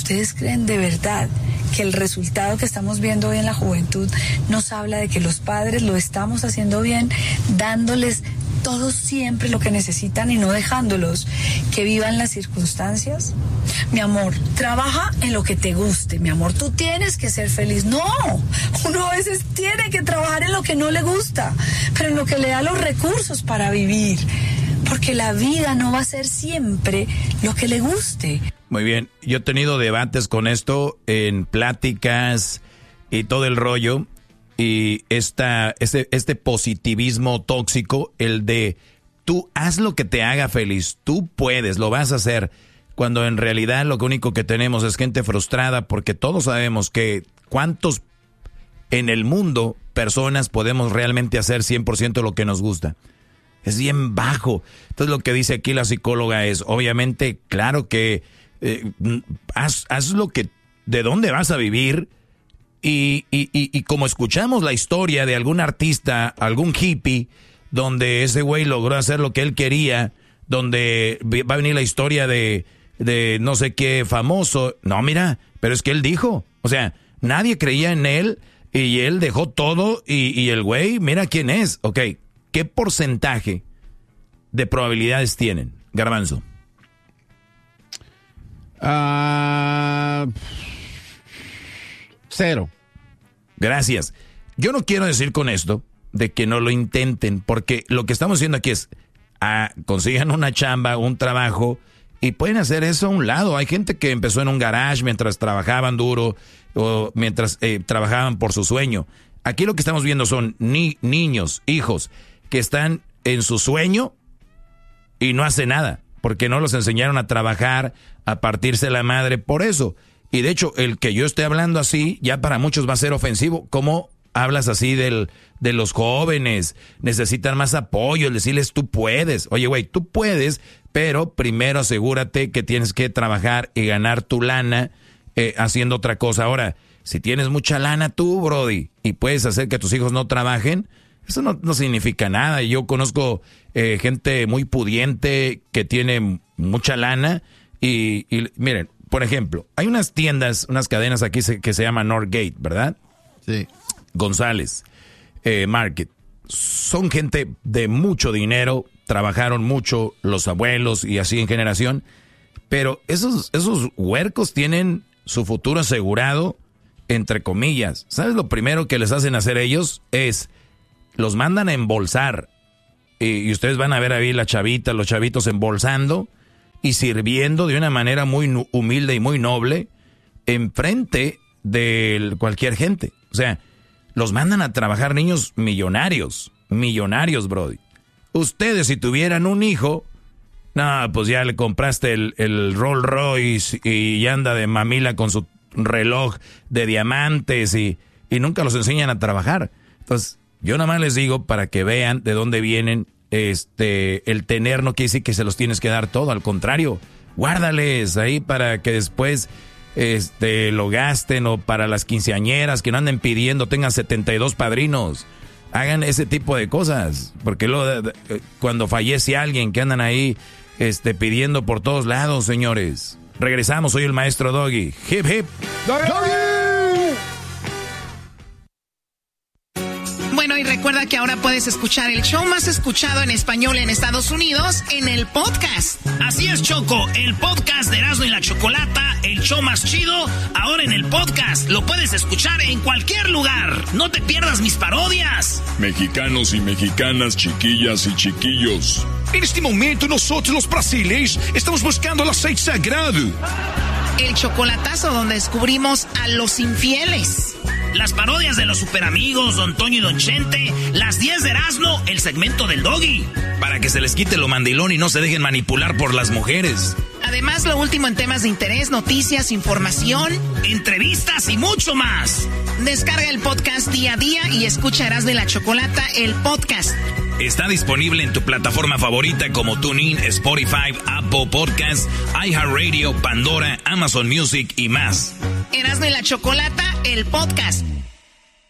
¿ustedes creen de verdad que el resultado que estamos viendo hoy en la juventud nos habla de que los padres lo estamos haciendo bien, dándoles todos siempre lo que necesitan y no dejándolos que vivan las circunstancias? Mi amor, trabaja en lo que te guste, mi amor, tú tienes que ser feliz. No, uno a veces tiene que trabajar en lo que no le gusta, pero en lo que le da los recursos para vivir, porque la vida no va a ser siempre lo que le guste. Muy bien, yo he tenido debates con esto en pláticas y todo el rollo. Y este positivismo tóxico, el de tú haz lo que te haga feliz, tú puedes, lo vas a hacer, cuando en realidad lo único que tenemos es gente frustrada, porque todos sabemos que cuántos en el mundo personas podemos realmente hacer 100% lo que nos gusta. Es bien bajo. Entonces lo que dice aquí la psicóloga es, obviamente, claro que haz lo que, de dónde vas a vivir. Y como escuchamos la historia de algún artista, algún hippie, donde ese güey logró hacer lo que él quería, donde va a venir la historia de no sé qué famoso. No, mira, pero es que él dijo, o sea, nadie creía en él y él dejó todo y el güey, mira quién es. Ok, ¿qué porcentaje de probabilidades tienen, Garbanzo? 0. Gracias. Yo no quiero decir con esto de que no lo intenten, porque lo que estamos haciendo aquí es consigan una chamba, un trabajo, y pueden hacer eso a un lado. Hay gente que empezó en un garage mientras trabajaban duro o mientras trabajaban por su sueño. Aquí lo que estamos viendo son niños, hijos, que están en su sueño y no hacen nada, porque no los enseñaron a trabajar, a partirse la madre por eso. Y de hecho, el que yo esté hablando así, ya para muchos va a ser ofensivo. ¿Cómo hablas así de los jóvenes? Necesitan más apoyo, decirles tú puedes. Oye, güey, tú puedes, pero primero asegúrate que tienes que trabajar y ganar tu lana haciendo otra cosa. Ahora, si tienes mucha lana tú, brody, y puedes hacer que tus hijos no trabajen, eso no significa nada. Yo conozco gente muy pudiente que tiene mucha lana y miren, por ejemplo, hay unas tiendas, unas cadenas aquí que se llaman Northgate, ¿verdad? Sí. González Market. Son gente de mucho dinero, trabajaron mucho los abuelos y así en generación, pero esos huercos tienen su futuro asegurado, entre comillas. ¿Sabes lo primero que les hacen hacer ellos? Es, los mandan a embolsar. Y ustedes van a ver ahí los chavitos embolsando y sirviendo de una manera muy humilde y muy noble enfrente de cualquier gente. O sea, los mandan a trabajar niños millonarios, brody. Ustedes si tuvieran un hijo, no, pues ya le compraste el Rolls Royce y ya anda de mamila con su reloj de diamantes y nunca los enseñan a trabajar. Entonces, yo nada más les digo para que vean de dónde vienen. El tener no quiere decir que se los tienes que dar todo, al contrario, guárdales ahí para que después lo gasten, o para las quinceañeras que no anden pidiendo, tengan 72 padrinos, hagan ese tipo de cosas, porque luego cuando fallece alguien que andan ahí pidiendo por todos lados, señores. Regresamos, soy el maestro Doggy. Hip hip ¡Doggy! Bueno, y recuerda que ahora puedes escuchar el show más escuchado en español en Estados Unidos en el podcast. Así es, Choco, el podcast de Erasmo y la Chocolata, el show más chido, ahora en el podcast. Lo puedes escuchar en cualquier lugar. No te pierdas mis parodias. Mexicanos y mexicanas, chiquillas y chiquillos. En este momento nosotros los brasileños estamos buscando el aceite sagrado. El chocolatazo donde descubrimos a los infieles. Las parodias de los superamigos, Don Toño y Don Chente, las 10 de Erasmo, el segmento del Doggy. Para que se les quite lo mandilón y no se dejen manipular por las mujeres. Además, lo último en temas de interés, noticias, información, entrevistas y mucho más. Descarga el podcast día a día y escucha Erasmo y la Chocolata, el podcast. Está disponible en tu plataforma favorita como TuneIn, Spotify, Apple Podcasts, iHeartRadio, Pandora, Amazon Music y más. Erasmo y la Chocolata, el podcast.